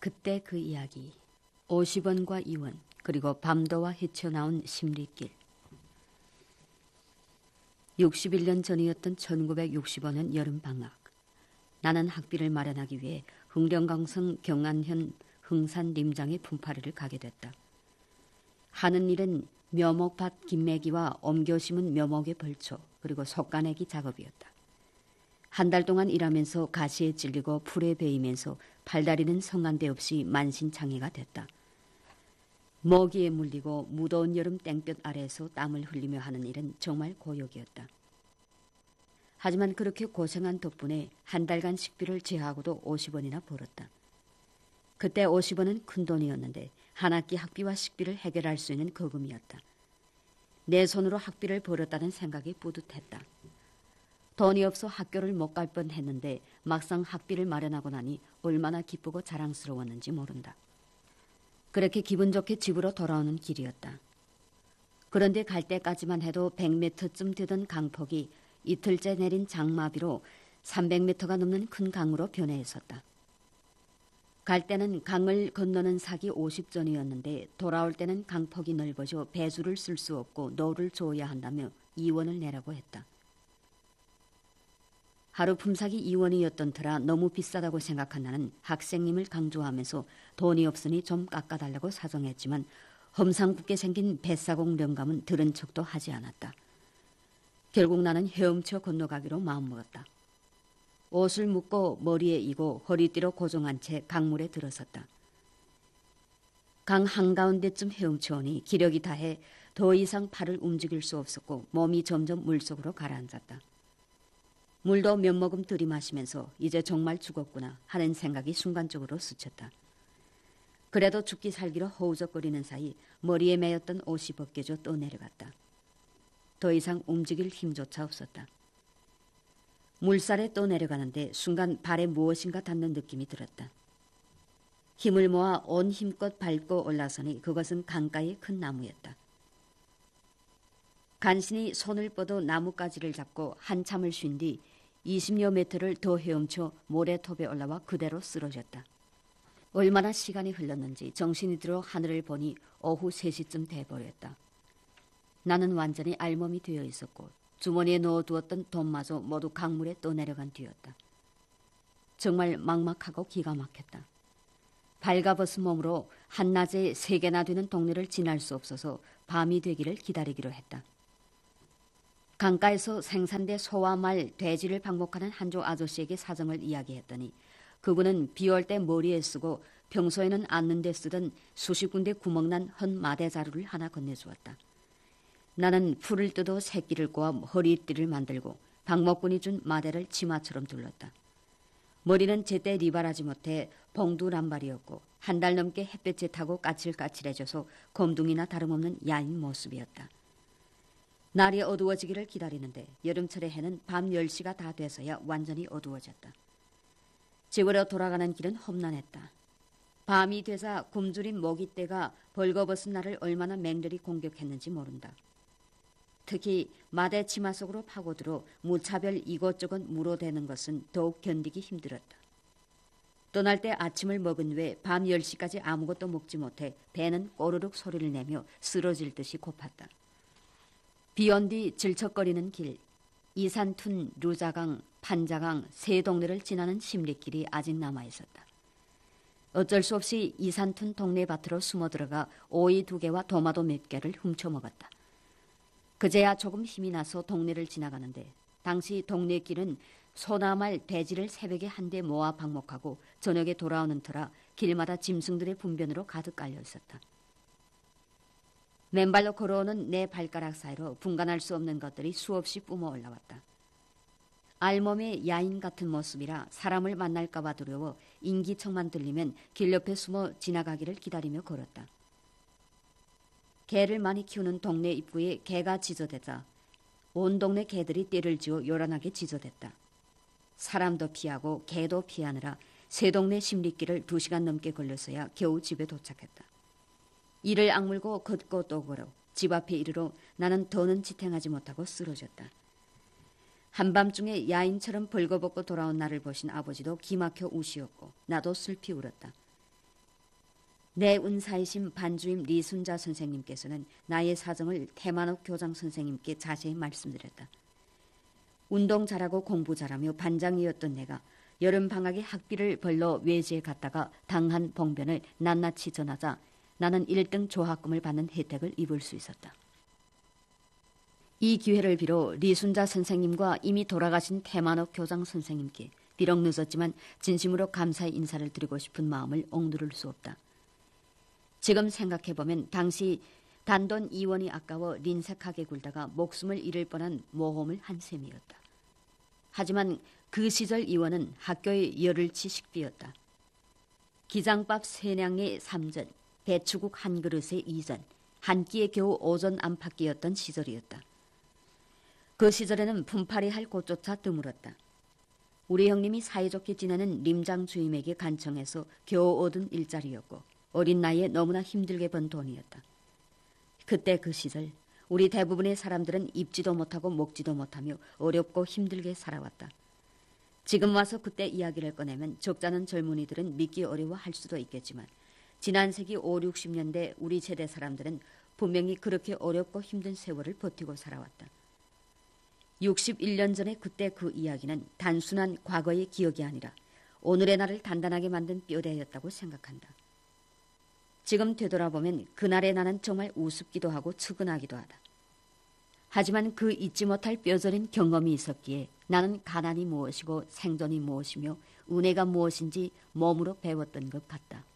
그때 그 이야기, 50원과 이원, 그리고 밤도와 헤쳐나온 심리길. 61년 전이었던 1965년 여름방학. 나는 학비를 마련하기 위해 흥령강성 경안현 흥산 림장의 품팔이를 가게 됐다. 하는 일은 묘목밭 김매기와 옮겨 심은 묘목의 벌초, 그리고 솎아내기 작업이었다. 한 달 동안 일하면서 가시에 찔리고 풀에 베이면서 팔다리는 성한데 없이 만신창이가 됐다. 모기에 물리고 무더운 여름 땡볕 아래에서 땀을 흘리며 하는 일은 정말 고역이었다. 하지만 그렇게 고생한 덕분에 한 달간 식비를 제하고도 50원이나 벌었다. 그때 50원은 큰 돈이었는데 한 학기 학비와 식비를 해결할 수 있는 거금이었다. 내 손으로 학비를 벌었다는 생각이 뿌듯했다. 돈이 없어 학교를 못 갈 뻔했는데 막상 학비를 마련하고 나니 얼마나 기쁘고 자랑스러웠는지 모른다. 그렇게 기분 좋게 집으로 돌아오는 길이었다. 그런데 갈 때까지만 해도 100m쯤 되던 강폭이 이틀째 내린 장마비로 300m가 넘는 큰 강으로 변해 있었다. 갈 때는 강을 건너는 사기 50전이었는데 돌아올 때는 강폭이 넓어져 배수를 쓸 수 없고 노를 줘야 한다며 2원을 내라고 했다. 하루 품삯이 2원이었던 터라 너무 비싸다고 생각한 나는 학생님을 강조하면서 돈이 없으니 좀 깎아달라고 사정했지만 험상궂게 생긴 뱃사공 영감은 들은 척도 하지 않았다. 결국 나는 헤엄쳐 건너가기로 마음먹었다. 옷을 묶고 머리에 이고 허리띠로 고정한 채 강물에 들어섰다. 강 한가운데쯤 헤엄쳐 오니 기력이 다해 더 이상 팔을 움직일 수 없었고 몸이 점점 물속으로 가라앉았다. 물도 몇 모금 들이마시면서 이제 정말 죽었구나 하는 생각이 순간적으로 스쳤다. 그래도 죽기 살기로 허우적거리는 사이 머리에 매였던 옷이 벗겨져 떠내려갔다. 더 이상 움직일 힘조차 없었다. 물살에 떠내려가는데 순간 발에 무엇인가 닿는 느낌이 들었다. 힘을 모아 온 힘껏 밟고 올라서니 그것은 강가의 큰 나무였다. 간신히 손을 뻗어 나뭇가지를 잡고 한참을 쉰 뒤 20여 미터를 더 헤엄쳐 모래톱에 올라와 그대로 쓰러졌다. 얼마나 시간이 흘렀는지 정신이 들어 하늘을 보니 오후 3시쯤 돼버렸다. 나는 완전히 알몸이 되어 있었고 주머니에 넣어두었던 돈마저 모두 강물에 떠내려간 뒤였다. 정말 막막하고 기가 막혔다. 발가벗은 몸으로 한낮에 3개나 되는 동네를 지날 수 없어서 밤이 되기를 기다리기로 했다. 강가에서 생산돼 소와 말, 돼지를 방목하는 한조 아저씨에게 사정을 이야기했더니 그분은 비 올 때 머리에 쓰고 평소에는 앉는 데 쓰던 수십 군데 구멍난 헌 마대자루를 하나 건네주었다. 나는 풀을 뜯어 새끼를 꼬아 허리띠를 만들고 방목꾼이 준 마대를 치마처럼 둘렀다. 머리는 제때 리발하지 못해 봉두란발이었고 한 달 넘게 햇볕에 타고 까칠까칠해져서 곰둥이나 다름없는 야인 모습이었다. 날이 어두워지기를 기다리는데 여름철의 해는 밤 10시가 다 돼서야 완전히 어두워졌다. 집으로 돌아가는 길은 험난했다. 밤이 되자 굶주린 모기떼가 벌거벗은 나를 얼마나 맹렬히 공격했는지 모른다. 특히 마대 치마 속으로 파고들어 무차별 이곳저곳 물어대는 것은 더욱 견디기 힘들었다. 떠날 때 아침을 먹은 후에 밤 10시까지 아무것도 먹지 못해 배는 꼬르륵 소리를 내며 쓰러질 듯이 고팠다. 비 온 뒤 질척거리는 길, 이산툰, 류자강, 판자강 세 동네를 지나는 심리길이 아직 남아있었다. 어쩔 수 없이 이산툰 동네 밭으로 숨어 들어가 오이 2개와 도마도 몇 개를 훔쳐먹었다. 그제야 조금 힘이 나서 동네를 지나가는데 당시 동네 길은 소나 말, 돼지를 새벽에 한데 모아 방목하고 저녁에 돌아오는 터라 길마다 짐승들의 분변으로 가득 깔려 있었다. 맨발로 걸어오는 내 발가락 사이로 분간할 수 없는 것들이 수없이 뿜어 올라왔다. 알몸의 야인 같은 모습이라 사람을 만날까 봐 두려워 인기척만 들리면 길 옆에 숨어 지나가기를 기다리며 걸었다. 개를 많이 키우는 동네 입구에 개가 지저대자 온 동네 개들이 떼를 지어 요란하게 지저댔다. 사람도 피하고 개도 피하느라 새 동네 심리길을 2시간 넘게 걸려서야 겨우 집에 도착했다. 이를 악물고 걷고 또 걸어 집 앞에 이르러 나는 더는 지탱하지 못하고 쓰러졌다. 한밤중에 야인처럼 벌거벗고 돌아온 나를 보신 아버지도 기막혀 우시었고 나도 슬피 울었다. 내 은사이신 반주임 리순자 선생님께서는 나의 사정을 태만옥 교장 선생님께 자세히 말씀드렸다. 운동 잘하고 공부 잘하며 반장이었던 내가 여름방학에 학비를 벌러 외지에 갔다가 당한 봉변을 낱낱이 전하자 나는 1등 조학금을 받는 혜택을 입을 수 있었다. 이 기회를 빌어 리순자 선생님과 이미 돌아가신 태만옥 교장 선생님께 비록 늦었지만 진심으로 감사의 인사를 드리고 싶은 마음을 억누를 수 없다. 지금 생각해보면 당시 단돈 2원이 아까워 린색하게 굴다가 목숨을 잃을 뻔한 모험을 한 셈이었다. 하지만 그 시절 2원은 학교의 열흘치 식비였다. 기장밥 3냥에 3전, 배추국 한 그릇에 2전, 한 끼에 겨우 오전 안팎이었던 시절이었다. 그 시절에는 품팔이 할 곳조차 드물었다. 우리 형님이 사이좋게 지내는 림장 주임에게 간청해서 겨우 얻은 일자리였고 어린 나이에 너무나 힘들게 번 돈이었다. 그때 그 시절 우리 대부분의 사람들은 입지도 못하고 먹지도 못하며 어렵고 힘들게 살아왔다. 지금 와서 그때 이야기를 꺼내면 적잖은 젊은이들은 믿기 어려워할 수도 있겠지만 지난 세기 5, 60년대 우리 세대 사람들은 분명히 그렇게 어렵고 힘든 세월을 버티고 살아왔다. 61년 전에 그때 그 이야기는 단순한 과거의 기억이 아니라 오늘의 나를 단단하게 만든 뼈대였다고 생각한다. 지금 되돌아보면 그날의 나는 정말 우습기도 하고 측은하기도 하다. 하지만 그 잊지 못할 뼈저린 경험이 있었기에 나는 가난이 무엇이고 생존이 무엇이며 은혜가 무엇인지 몸으로 배웠던 것 같다.